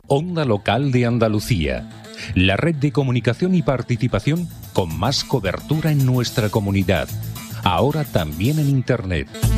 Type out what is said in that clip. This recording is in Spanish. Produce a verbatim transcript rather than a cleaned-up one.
Onda Local de Andalucía, la red de comunicación y participación con más cobertura en nuestra comunidad, ahora también en Internet.